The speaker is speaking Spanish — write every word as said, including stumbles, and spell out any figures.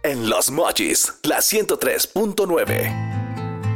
en Los Mochis, la ciento tres punto nueve.